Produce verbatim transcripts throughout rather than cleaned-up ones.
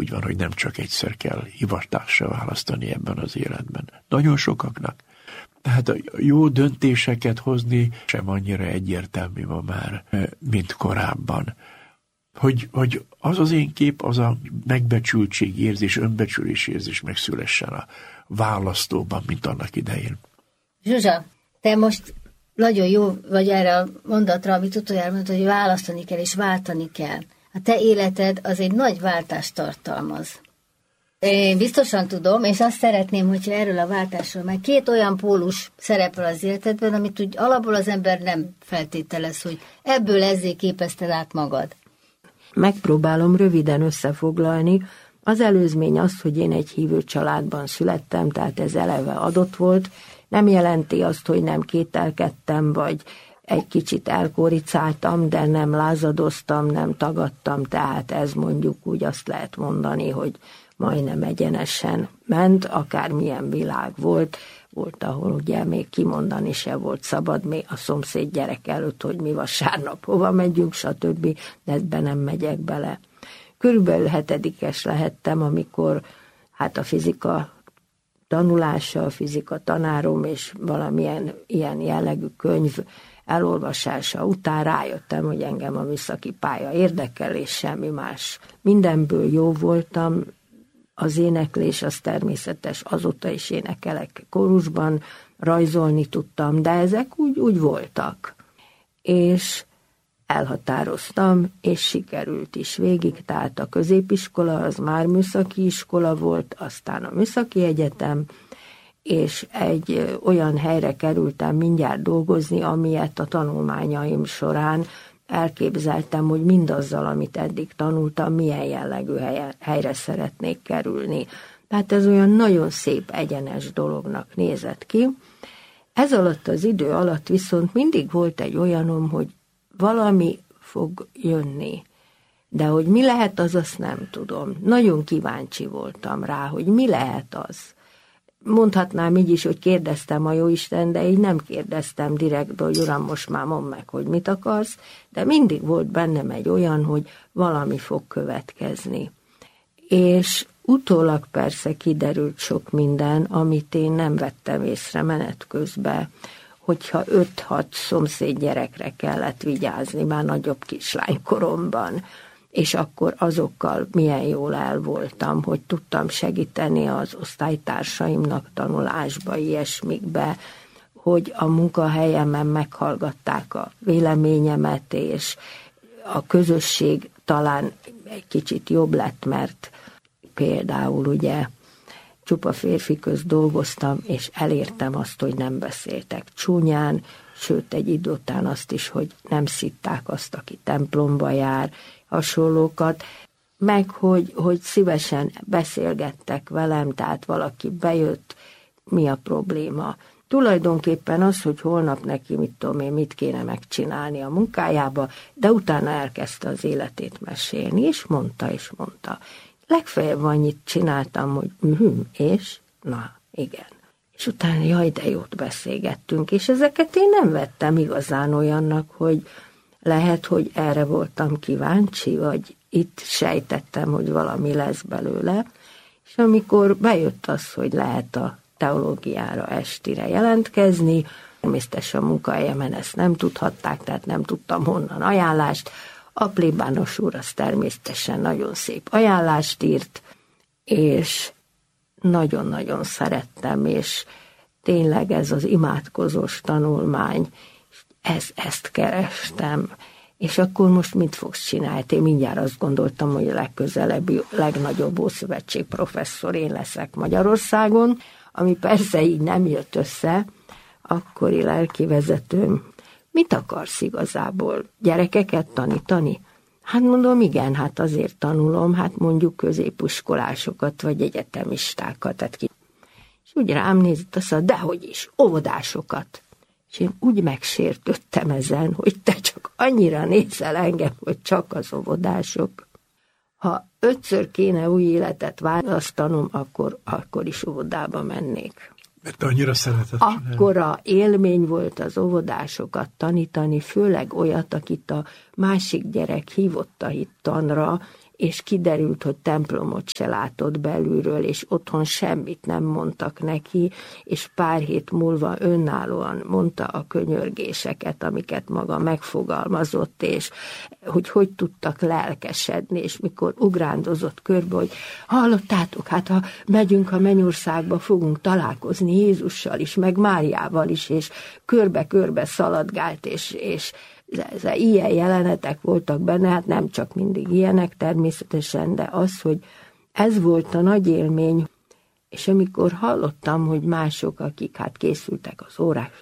úgy van, hogy nem csak egyszer kell hivatásra választani ebben az életben. Nagyon sokaknak. Tehát a jó döntéseket hozni sem annyira egyértelmű ma már, mint korábban. Hogy, hogy az az én kép, az a megbecsültség érzés, önbecsülés érzés megszülessen a választóban, mint annak idején. Zsuzsa, te most nagyon jó vagy erre a mondatra, amit utoljára mondtad, hogy választani kell és váltani kell. A te életed az egy nagy váltást tartalmaz. Én biztosan tudom, és azt szeretném, hogyha erről a váltásról, mert két olyan pólus szerepel az életedben, amit úgy alapból az ember nem feltételez, hogy ebből ezzé képezted át magad. Megpróbálom röviden összefoglalni. Az előzmény az, hogy én egy hívő családban születtem, tehát ez eleve adott volt. Nem jelenti azt, hogy nem kételkedtem, vagy egy kicsit elkoricáltam, de nem lázadoztam, nem tagadtam, tehát ez mondjuk úgy azt lehet mondani, hogy majdnem egyenesen ment, akármilyen világ volt. Volt, ahol ugye még kimondani se volt szabad, még a szomszéd gyerek előtt, hogy mi vasárnap hova megyünk, stb., de ebben nem megyek bele. Körülbelül hetedikes lehettem, amikor hát a fizika tanulása, a fizika tanárom és valamilyen ilyen jellegű könyv elolvasása után rájöttem, hogy engem a műszaki pálya érdekel, és semmi más. Mindenből jó voltam, az éneklés az természetes, azóta is énekelek kórusban, rajzolni tudtam, de ezek úgy, úgy voltak. És elhatároztam, és sikerült is végig, tehát a középiskola az már műszaki iskola volt, aztán a műszaki egyetem, és egy olyan helyre kerültem mindjárt dolgozni, amilyet a tanulmányaim során elképzeltem, hogy mindazzal, amit eddig tanultam, milyen jellegű helye, helyre szeretnék kerülni. Tehát ez olyan nagyon szép, egyenes dolognak nézett ki. Ez alatt az idő alatt viszont mindig volt egy olyanom, hogy valami fog jönni. De hogy mi lehet az, azt nem tudom. Nagyon kíváncsi voltam rá, hogy mi lehet az. Mondhatnám így is, hogy kérdeztem a Jóisten, de így nem kérdeztem direkt, hogy Uram, most már mondd meg, hogy mit akarsz, de mindig volt bennem egy olyan, hogy valami fog következni. És utólag persze kiderült sok minden, amit én nem vettem észre menet közben, hogyha öt-hat szomszéd gyerekre kellett vigyázni már nagyobb kislánykoromban, és akkor azokkal milyen jól el voltam, hogy tudtam segíteni az osztálytársaimnak tanulásba, ilyesmikbe, hogy a munkahelyemen meghallgatták a véleményemet, és a közösség talán egy kicsit jobb lett, mert például ugye csupa férfi közt dolgoztam, és elértem azt, hogy nem beszéltek csúnyán, sőt egy idő után azt is, hogy nem szitták azt, aki templomba jár, hasonlókat, meg hogy, hogy szívesen beszélgettek velem, tehát valaki bejött, mi a probléma. Tulajdonképpen az, hogy holnap neki, mit tudom én, mit kéne megcsinálni a munkájába, de utána elkezdte az életét mesélni, és mondta, és mondta. Legfeljebb annyit csináltam, hogy hm, és? Na, igen. És utána, jaj, de jót beszélgettünk, és ezeket én nem vettem igazán olyannak, hogy lehet, hogy erre voltam kíváncsi, vagy itt sejtettem, hogy valami lesz belőle, és amikor bejött az, hogy lehet a teológiára estire jelentkezni, természetesen a munkahelyemen ezt nem tudhatták, tehát nem tudtam honnan ajánlást. A plébános úr az természetesen nagyon szép ajánlást írt, és nagyon-nagyon szerettem, és tényleg ez az imádkozós tanulmány, ez, ezt kerestem. És akkor most mit fogsz csinálni? Én mindjárt azt gondoltam, hogy a legközelebbi, legnagyobb ószövetség professzor én leszek Magyarországon, ami persze így nem jött össze. Akkori lelkivezetőm, mit akarsz igazából? Gyerekeket tanítani? Hát mondom, igen, hát azért tanulom, hát mondjuk középiskolásokat, vagy egyetemistákat. Tehát ki. És úgy rám nézett, azt mondta, dehogy is, óvodásokat. És én úgy megsértődtem ezen, hogy te csak annyira nézel engem, hogy csak az óvodások. Ha ötször kéne új életet választanom, akkor, akkor is óvodába mennék. Mert annyira szeretett csinálni. Akkora élmény volt az óvodásokat tanítani, főleg olyat, akit a másik gyerek hívott a hittanra, és kiderült, hogy templomot se látott belülről, és otthon semmit nem mondtak neki, és pár hét múlva önállóan mondta a könyörgéseket, amiket maga megfogalmazott, és hogy hogy tudtak lelkesedni, és mikor ugrándozott körbe, hogy hallottátok, hát ha megyünk a mennyországba, fogunk találkozni Jézussal is, meg Máriával is, és körbe-körbe szaladgált, és, és ez, ez, ilyen jelenetek voltak benne, hát nem csak mindig ilyenek természetesen, de az, hogy ez volt a nagy élmény, és amikor hallottam, hogy mások, akik hát készültek az órák,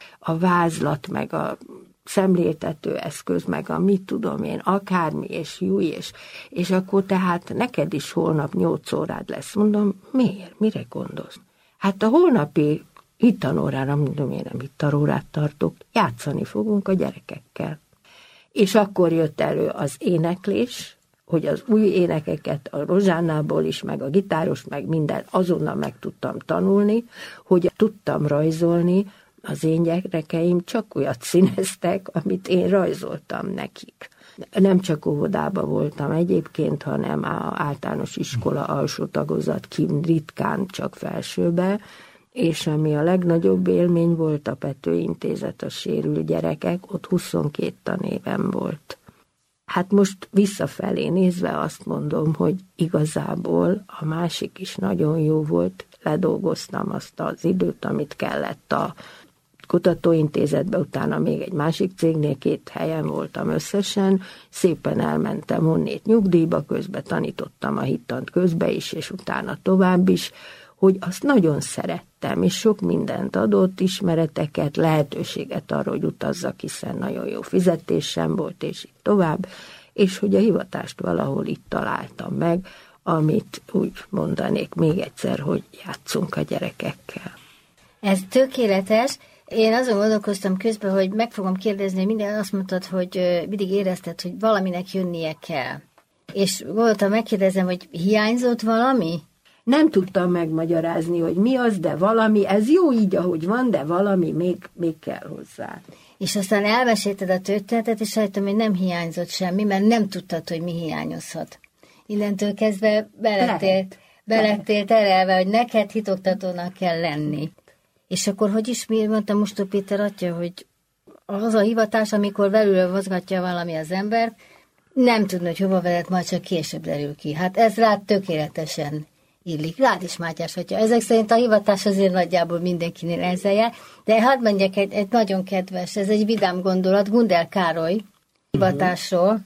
a vázlat, meg a szemléltető eszköz, meg a mit tudom én, akármi, és júj, és, és akkor tehát neked is holnap nyolc órád lesz. Mondom, miért? Mire gondolsz? Hát a holnapi hittanórára, mondom, én nem hittanórát tartok, játszani fogunk a gyerekekkel. És akkor jött elő az éneklés, hogy az új énekeket a Rozsánából is, meg a gitáros, meg minden azonnal meg tudtam tanulni, hogy tudtam rajzolni, az én gyerekeim csak olyat színeztek, amit én rajzoltam nekik. Nem csak óvodában voltam egyébként, hanem a általános iskola alsó tagozat kint ritkán csak felsőbe, és ami a legnagyobb élmény volt, a Pető Intézet, a sérült gyerekek, ott huszonkét tanévem volt. Hát most visszafelé nézve azt mondom, hogy igazából a másik is nagyon jó volt, ledolgoztam azt az időt, amit kellett a kutatóintézetbe, utána még egy másik cégnél, két helyen voltam összesen, szépen elmentem onnét nyugdíjba, közben tanítottam a hittant közbe is, és utána tovább is, hogy azt nagyon szerettem, és sok mindent adott, ismereteket, lehetőséget arra, hogy utazzak, hiszen nagyon jó fizetésem volt, és így tovább, és hogy a hivatást valahol itt találtam meg, amit úgy mondanék még egyszer, hogy játszunk a gyerekekkel. Ez tökéletes. Én azon gondolkoztam közben, hogy meg fogom kérdezni, hogy minden azt mondtad, hogy mindig érezted, hogy valaminek jönnie kell. És gondoltam, megkérdezem, hogy hiányzott valami? Nem tudtam megmagyarázni, hogy mi az, de valami, ez jó így, ahogy van, de valami még, még kell hozzá. És aztán elmesélted a történetet, és rájöttem, hogy nem hiányzott semmi, mert nem tudtad, hogy mi hiányozhat. Innentől kezdve belettél, belettél terelve, hogy neked hitoktatónak kell lenni. És akkor, hogy is mi mondta Mostó Péter atya, hogy az a hivatás, amikor belülről mozgatja valami az embert, nem tudni, hogy hova vezet, majd csak később derül ki. Hát ez rád tökéletesen illik. Rád is, Mátyás atya. Ezek szerint a hivatás azért nagyjából mindenkinél ezzel jár. De hadd mondjak egy, egy nagyon kedves, ez egy vidám gondolat, Gundel Károly hivatásról,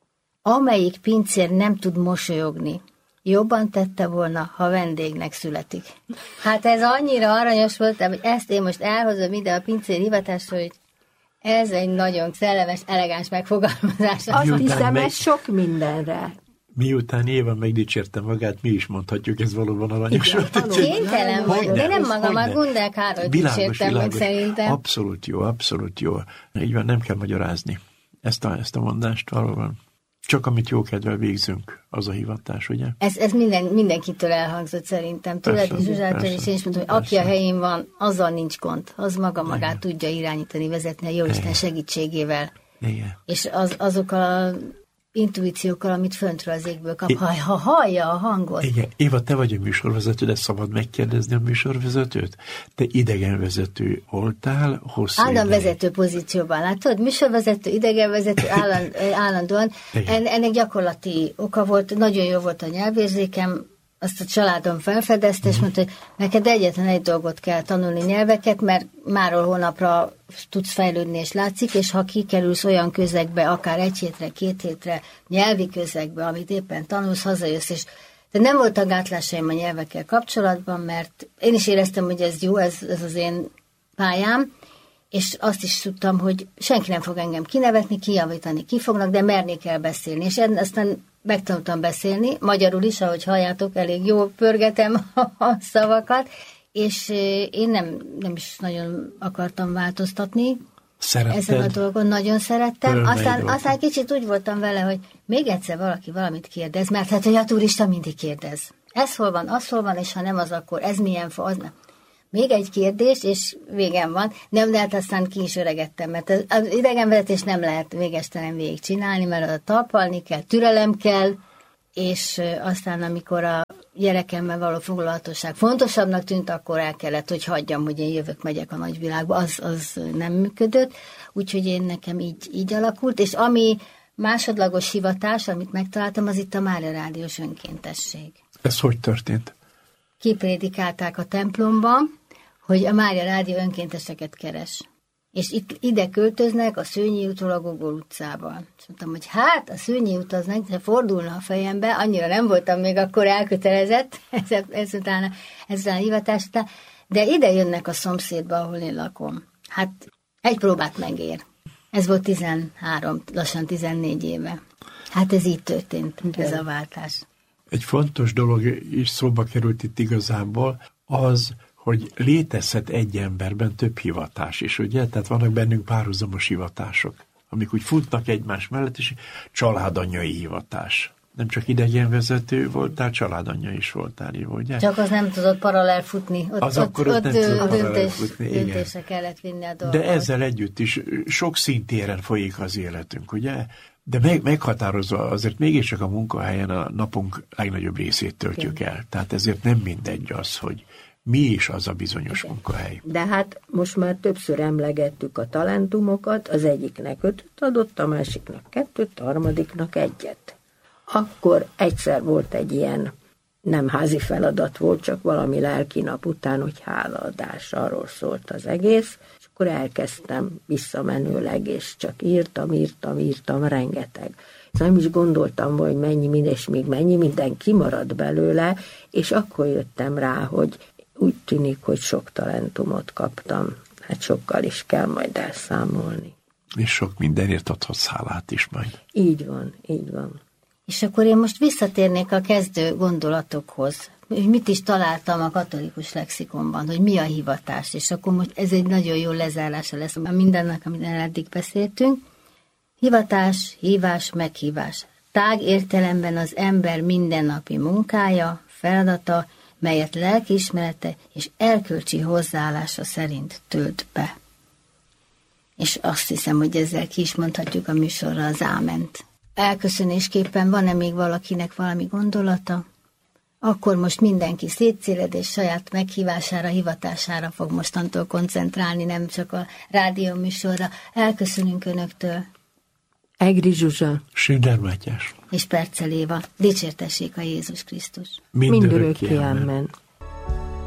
amelyik pincér nem tud mosolyogni. Jobban tette volna, ha vendégnek születik. Hát ez annyira aranyos volt, hogy ezt én most elhozom ide a pincér hivatásról, hogy ez egy nagyon szellemes, elegáns megfogalmazás. Azt hiszem, meg... ez sok mindenre. Miután Éva megdicsérte magát, mi is mondhatjuk, ez valóban aranyos volt. Kénytelen vagy, de nem magam, a Gundel Károlyt dicsértem meg szerintem. Abszolút jó, abszolút jó. Így van, nem kell magyarázni ezt a, ezt a mondást valóban. Csak amit jókedvel végzünk, az a hivatás, ugye? Ez, ez minden, mindenkitől elhangzott szerintem. Tőled is, Zsuzsától is, én is mondom, hogy persze. Aki a helyén van, azzal nincs gond. Az maga magát igen. Tudja irányítani, vezetni a Jóisten segítségével. Igen. És az, azok a intuíciókkal, amit föntről az égből kap, ha, ha hallja a hangot. Igen. Éva, te vagy a műsorvezető, de szabad megkérdezni a műsorvezetőt? Te idegenvezető voltál hosszú államvezető pozícióban, látod? Műsorvezető, idegenvezető álland, állandóan. En, ennek gyakorlati oka volt, nagyon jó volt a nyelvérzékem, azt a családom felfedezte, és mondta, hogy neked egyetlen egy dolgot kell tanulni nyelveket, mert máról hónapra tudsz fejlődni, és látszik, és ha kikerülsz olyan közegbe, akár egy hétre, két hétre, nyelvi közegbe, amit éppen tanulsz, hazajössz, és de nem voltak gátlásaim a nyelvekkel kapcsolatban, mert én is éreztem, hogy ez jó, ez, ez az én pályám, és azt is tudtam, hogy senki nem fog engem kinevetni, kijavítani, ki fognak, de merni kell beszélni, és aztán megtanultam beszélni, magyarul is, ahogy halljátok, elég jól pörgetem a szavakat, és én nem, nem is nagyon akartam változtatni. Szeretted? Ezen a dolgon nagyon szerettem. Aztán, aztán kicsit úgy voltam vele, hogy még egyszer valaki valamit kérdez, mert hát, hogy a turista mindig kérdez. Ez hol van, az hol van, és ha nem az, akkor ez milyen fa, az nem. Még egy kérdés, és végem van. Nem, de hát aztán ki is öregettem, mert az idegenvezetés nem lehet végestelen végig csinálni, mert oda talpalni kell, türelem kell, és aztán amikor a gyerekemmel való foglalatosság fontosabbnak tűnt, akkor el kellett, hogy hagyjam, hogy én jövök, megyek a nagyvilágba, az, az nem működött, úgyhogy én nekem így, így alakult, és ami másodlagos hivatás, amit megtaláltam, az itt a Mária Rádiós önkéntesség. Ez hogy történt? Kiprédikálták a templomban, hogy a Mária Rádió önkénteseket keres. És itt ide költöznek a Szőnyi útról a Gogol utcában. És mondtam, hogy hát a Szőnyi út az nem, fordulna a fejembe, annyira nem voltam még akkor elkötelezett ezután, ezután a hivatás után, de ide jönnek a szomszédba, ahol én lakom. Hát egy próbát megér. Ez volt tizenhárom, lassan tizennégy éve. Hát ez így történt, ez a váltás. Egy fontos dolog is szóba került itt igazából, az, hogy létezhet egy emberben több hivatás is, ugye? Tehát vannak bennünk párhuzamos hivatások, amik úgy futnak egymás mellett, és családanyai hivatás. Nem csak idegenvezető voltál, családanyja is voltál, jó, ugye? Csak az nem tudott paralel futni. Ott, az ott, akkor ott, ott nem tudott paralel futni, igen. Döntésre kellett vinni a dolgot. De ezzel együtt is sok szintéren folyik az életünk, ugye? De meg, meghatározva azért mégiscsak a munkahelyen a napunk legnagyobb részét töltjük el. Tehát ezért nem mindegy az, hogy mi is az a bizonyos igen. munkahely. De hát most már többször emlegettük a talentumokat, az egyiknek ötöt adott, a másiknak kettőt, a harmadiknak egyet. Akkor egyszer volt egy ilyen, nem házi feladat volt, csak valami lelki nap után, hogy hálaadás, arról szólt az egész, és akkor elkezdtem visszamenőleg, és csak írtam, írtam, írtam, rengeteg. Nem is gondoltam, hogy mennyi, minden, és még mennyi minden kimaradt belőle, és akkor jöttem rá, hogy úgy tűnik, hogy sok talentumot kaptam. Hát sokkal is kell majd elszámolni. És sok mindenért adhatsz hálát is majd. Így van, így van. És akkor én most visszatérnék a kezdő gondolatokhoz, hogy mit is találtam a katolikus lexikonban, hogy mi a hivatás, és akkor most ez egy nagyon jó lezárása lesz mindennek, amit eddig beszéltünk. Hivatás, hívás, meghívás. Tág értelemben az ember mindennapi munkája, feladata, melyet lelkiismerete és erkölcsi hozzáállása szerint tölt be. És azt hiszem, hogy ezzel ki is mondhatjuk a műsorra az áment. Elköszönésképpen van-e még valakinek valami gondolata? Akkor most mindenki szétszéled, és saját meghívására, hivatására fog mostantól koncentrálni, nem csak a rádió műsorra. Elköszönünk Önöktől. Egri Zsuzsa, Sünder Mátyás és Percel Éva. Dicsértessék a Jézus Krisztus. Mindörökké, mindörökké, amen.